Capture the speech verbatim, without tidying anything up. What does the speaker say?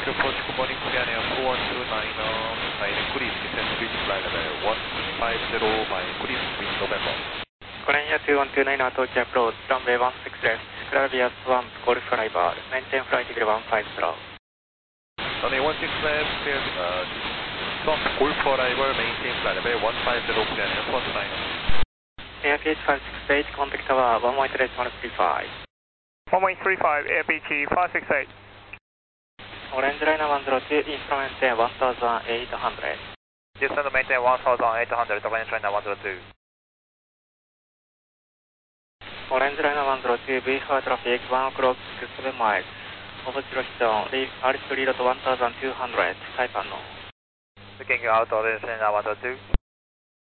Kilo approach, good morning, clear air four one two nine, um, nine Chris, descend reach flight level one five zero, my Chris, wind November. Korea two one two nine, approach approach, runway one six left, Clavius one, Golf Driver, maintain flight level one five zero. Runway one six left, clear, uh, stop, Golf Driver, maintain flight level one five zero, clear air four two nine. Air P H five six eight, contact tower one one three one three five. one one three five, Air P H five six eight. Orange Liner one zero two, instrument maintain one thousand eight hundred. Descend maintain one thousand eight hundred, Orange Liner one zero two. Orange Liner one zero two, V four traffic, one o'clock, seven miles. Obstruction, altitude one thousand two hundred, type unknown. Looking out, Orange Liner one zero two.